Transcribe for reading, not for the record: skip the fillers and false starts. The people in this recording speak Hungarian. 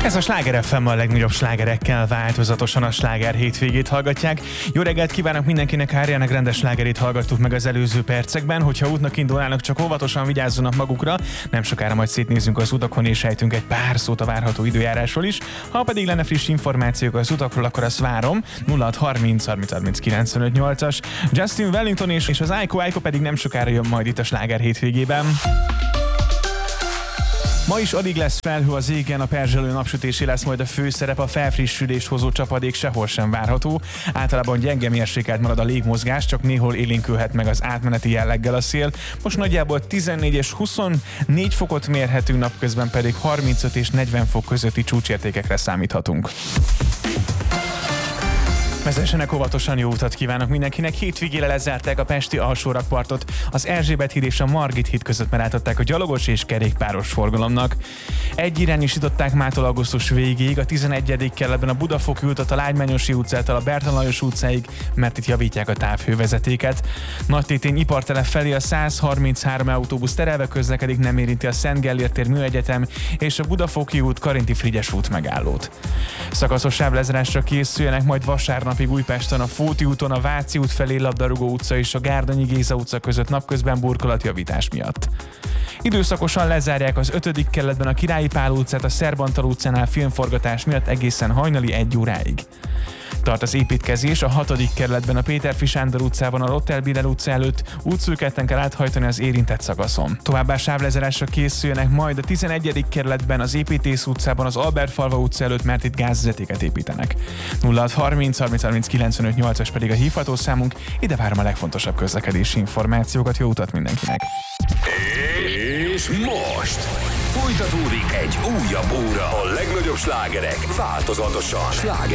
Ez a Sláger FM, a legnagyobb slágerekkel változatosan a sláger hétvégét hallgatják. Jó reggelt kívánok mindenkinek, Áriának rendes slágerét hallgattuk meg az előző percekben. Hogyha útnak indulnának, csak óvatosan vigyázzanak magukra. Nem sokára majd szétnézünk az utakon és sejtünk egy pár szót a várható időjárásról is. Ha pedig lenne friss információk az utakról, akkor azt várom. 0630 30 30 95 8-as. Justin Wellington és az Aiko pedig nem sokára jön majd itt a sláger hétvégében. Ma is alig lesz felhő az égen, a perzselő napsütésé lesz majd a főszerep, a felfrissülést hozó csapadék sehol sem várható. Általában gyenge mérsékelt marad a légmozgás, csak néhol élénkülhet meg az átmeneti jelleggel a szél. Most nagyjából 14 és 24 fokot mérhetünk, napközben pedig 35 és 40 fok közötti csúcsértékekre számíthatunk. Vezessenek óvatosan, jó utat kívánok mindenkinek. Hétvégére lezárták a pesti alsórakpartot, az Erzsébet híd és a Margit híd között megálltották a gyalogos és kerékpáros forgalomnak. Egyirányosították mától augusztus végéig, a 11. kerületben a Budafoki útat, a Lágymányosi utcától a Bertalan Lajos utcáig, mert itt javítják a távhővezetéket. Nagytétény ipartelep felé a 133 autóbusz terelve közlekedik, nem érinti a Szent Gellért tér Műegyetem és a Budafoki út Karinti Frigyes út megállót. Szakaszos sávlezárásra készüljenek majd vasárnapig Újpesten a Fóti úton, a Váci út felé Labdarúgó utca és a Gárdonyi Géza utca között napközben burkolatjavítás miatt. Időszakosan lezárják az 5. kerületben a Királyi Pál utcát, a Szerb Antal utcánál filmforgatás miatt egészen hajnali 1 óráig. Tart az építkezés, a 6. kerületben a Péterfi Sándor utcában a Rottel Biller utca előtt útszűketten kell áthajtani az érintett szakaszon. Továbbá sávlezárásra készüljenek majd a 11. kerületben az Építész utcában az Albert Falva utca előtt, mert itt gázvezetéket építenek. 0630 30 30 95 8-as pedig a hívható számunk, ide várom a legfontosabb közlekedési információkat, jó utat mindenkinek! És most folytatódik egy újabb óra, a legnagyobb slágerek változatosan. Sláger